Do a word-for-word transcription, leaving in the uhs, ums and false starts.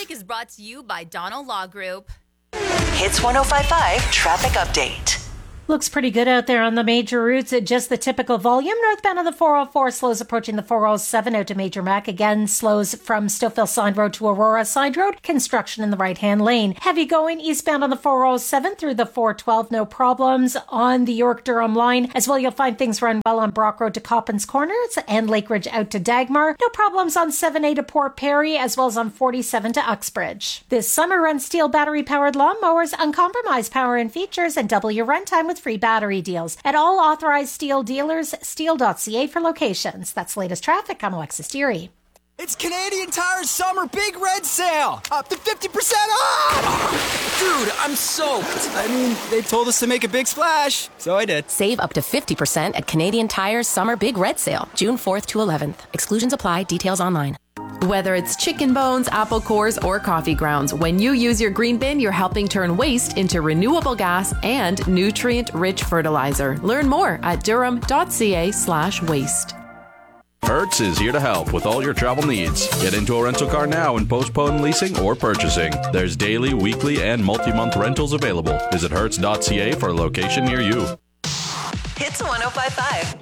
Traffic is brought to you by Donald Law Group. Hits one oh five point five Traffic Update. Looks pretty good out there on the major routes at just the typical volume. Northbound on the four oh four slows approaching the four oh seven out to Major Mac. Again, slows from Stouffville Side Road to Aurora Side Road. Construction in the right-hand lane. Heavy going eastbound on the four oh seven through the four twelve. No problems on the York-Durham line. As well, you'll find things run well on Brock Road to Coppins Corners and Lake Ridge out to Dagmar. No problems on seven A to Port Perry, as well as on forty-seven to Uxbridge. This summer, run Steel battery-powered lawnmowers, uncompromised power and features, and double your runtime with free battery deals at all authorized Steel dealers. Steel dot C A for locations. That's latest traffic. I'm Alexis Deary. It's Canadian Tire's summer big red sale. Up to fifty percent off! Dude, I'm soaked. I mean, they told us to make a big splash, so I did. Save up to fifty percent at Canadian Tire's summer big red sale, June fourth to eleventh. Exclusions apply. Details online. Whether it's chicken bones, apple cores, or coffee grounds, when you use your green bin, you're helping turn waste into renewable gas and nutrient-rich fertilizer. Learn more at durham.ca slash waste. Hertz is here to help with all your travel needs. Get into a rental car now and postpone leasing or purchasing. There's daily, weekly, and multi-month rentals available. Visit hertz dot C A for a location near you. Hits one oh five point five.